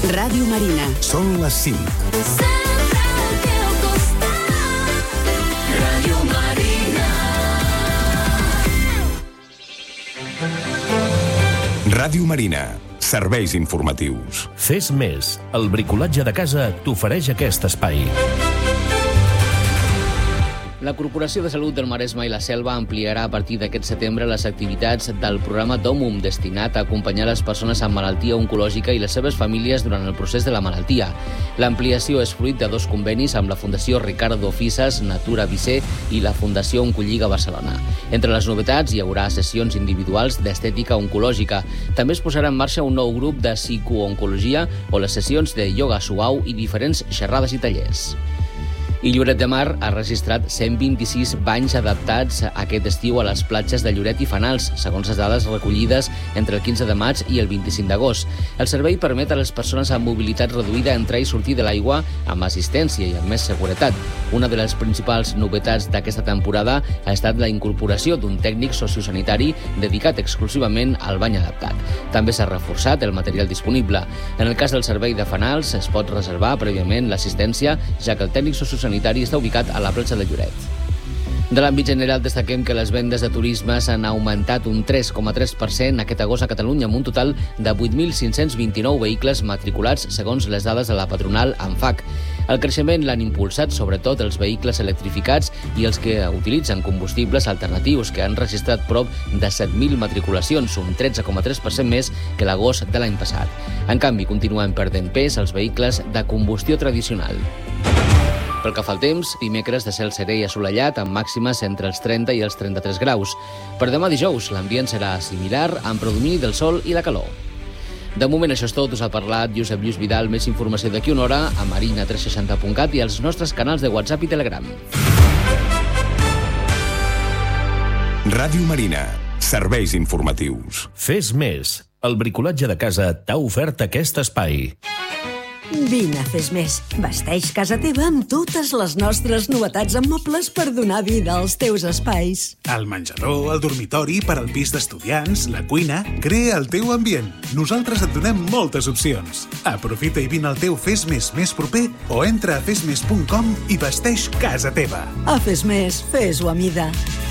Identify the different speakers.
Speaker 1: Ràdio Marina.
Speaker 2: Són les 5.
Speaker 1: Ràdio Marina.
Speaker 2: Ràdio Marina. Serveis informatius.
Speaker 3: Fes més. El bricolatge de casa t'ofereix aquest espai.
Speaker 4: La Corporació de Salut del Maresme i la Selva ampliarà a partir d'aquest setembre les activitats del programa DOMUM, destinat a acompanyar les persones amb malaltia oncològica i les seves famílies durant el procés de la malaltia. L'ampliació és fruit de 2 convenis amb la Fundació Ricardo Fisas, Natura Visser i la Fundació Oncolliga Barcelona. Entre les novetats hi haurà sessions individuals d'estètica oncològica. També es posarà en marxa un nou grup de psicooncologia o les sessions de ioga suau i diferents xerrades i tallers. I Lloret de Mar ha registrat 126 banys adaptats aquest estiu a les platges de Lloret i Fanals, segons les dades recollides entre el 15 de maig i el 25 d'agost. El servei permet a les persones amb mobilitat reduïda entrar i sortir de l'aigua amb assistència i amb més seguretat. Una de les principals novetats d'aquesta temporada ha estat la incorporació d'un tècnic sociosanitari dedicat exclusivament al bany adaptat. També s'ha reforçat el material disponible. En el cas del servei de Fanals es pot reservar prèviament l'assistència, ja que el tècnic sociosanitari està ubicat a la platja de Lloret. De l'àmbit general destaquem que les vendes de turisme s'han augmentat un 3,3% aquest agost a Catalunya, amb un total de 8.529 vehicles matriculats, segons les dades de la patronal ANFAC. El creixement l'han impulsat sobretot els vehicles electrificats i els que utilitzen combustibles alternatius, que han registrat prop de 7.000 matriculacions, un 13,3% més que l'agost de l'any passat. En canvi, continuen perdent pes els vehicles de combustió tradicional. Pel que fa al temps, dimecres de cel serè i assolellat, amb màximes entre els 30 i els 33 graus. Per demà dijous, l'ambient serà similar, amb predomini del sol i la calor. De moment això és tot, us ha parlat Josep Lluís Vidal. Més informació d'aquí una hora a marina360.cat i als nostres canals de WhatsApp i Telegram.
Speaker 2: Ràdio Marina. Serveis informatius.
Speaker 3: Fes més. El bricolatge de casa t'ha ofert aquest espai.
Speaker 5: Vine a Fes Més. Vesteix casa teva amb totes les nostres novetats en mobles per donar vida als teus espais.
Speaker 6: El menjador, el dormitori, per al pis d'estudiants, la cuina... Crea el teu ambient. Nosaltres et donem moltes opcions. Aprofita i vine al teu Fes Més més proper o entra a fesmes.com i vesteix casa teva.
Speaker 5: A Fes Més, fes-ho a mida.